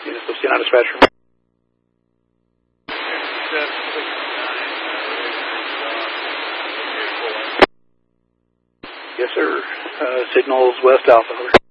Units of CNI dispatcher. Yes, sir. Signals West Alpha.